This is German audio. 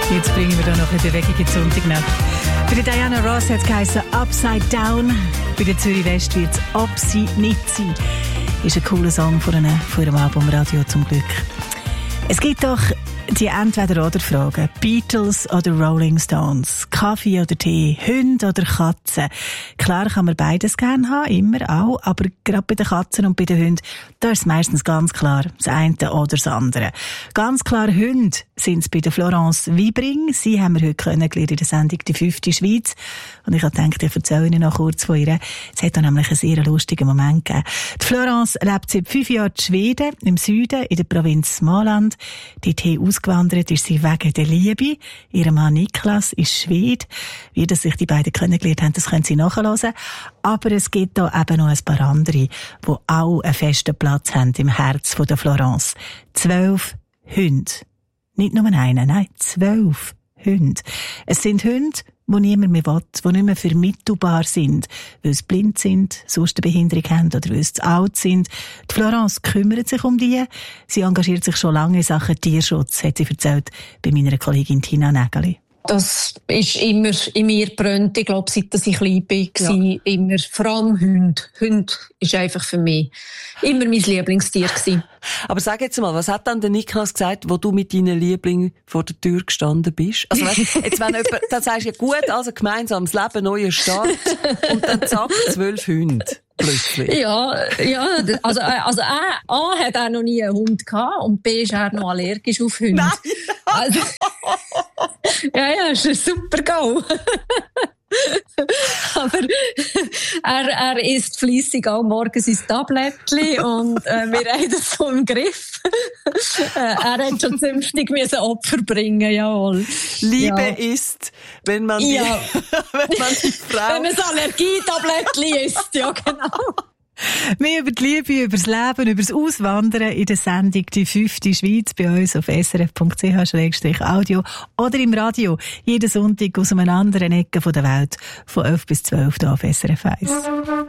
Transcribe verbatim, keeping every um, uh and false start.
Jetzt bringen wir da noch eine Bewegung in die Sonntagnacht. Bei der Diana Ross hat es geheißen Upside Down. Bei der Zürich West wird es Ob sie nicht sein. Ist ein cooler Song von, einem, von ihrem Album Radio zum Glück. Es gibt doch die Entweder-oder-Fragen. Beatles oder Rolling Stones? Kaffee oder Tee? Hunde oder Katzen? Klar kann man beides gerne haben, immer auch, aber gerade bei den Katzen und bei den Hunden, da ist es meistens ganz klar das eine oder das andere. Ganz klar Hunde sind es bei der Florence Wiebring. Sie haben wir heute kennengelernt in der Sendung «Die fünfte Schweiz». Und ich habe gedacht, ich erzähle Ihnen noch kurz von ihr. Es hat da nämlich einen sehr lustigen Moment gegeben. Die Florence lebt seit fünf Jahren in Schweden, im Süden, in der Provinz Småland. Dorthin ausgewandert ist sie wegen der Liebe. Ihr Mann Niklas ist Schwede. Wie das sich die beiden kennengelernt haben, das können Sie nachhören. Aber es gibt da eben noch ein paar andere, die auch einen festen Platz haben im Herz von der Florence. Zwölf Hunde. Nicht nur einen, nein, zwölf Hunde. Es sind Hunde, die niemand mehr will, die nicht mehr vermittelbar sind, weil sie blind sind, sonst eine Behinderung haben oder weil sie zu alt sind. Die Florence kümmert sich um die. Sie engagiert sich schon lange in Sachen Tierschutz, hat sie erzählt bei meiner Kollegin Tina Nägeli. Das ist immer in mir brennt. Ich glaube, seit ich klein bin, ja. immer, vor allem Hunde. Hunde ist einfach für mich immer mein Lieblingstier gewesen. Aber sag jetzt mal, was hat dann der Niklas gesagt, wo du mit deinen Lieblingen vor der Tür gestanden bist? Also weißt, jetzt wenn jemand, dann sagst du ja gut, also gemeinsames Leben, neuer Start, und dann zack, zwölf Hunde. Plötzlich. Ja, ja, also, also A, A hat er noch nie einen Hund gehabt und B ist er noch allergisch auf Hunde. Nein! Also, ja, ja, ist ein super Go. Aber er, er isst fleissig auch morgens sein Tablettchen und äh, wir haben das so im Griff. äh, er hat schon zünftig müssen Opfer bringen, jawohl. Liebe ja. ist, wenn man die, ja. wenn man die Frau... Wenn man das Allergietablettchen isst, ja genau. Mehr über die Liebe, über das Leben, über das Auswandern in der Sendung «Die fünfte Schweiz» bei uns auf s r f punkt c h slash audio oder im Radio. Jeden Sonntag aus einer anderen Ecke der Welt von elf bis zwölf hier auf S R F eins.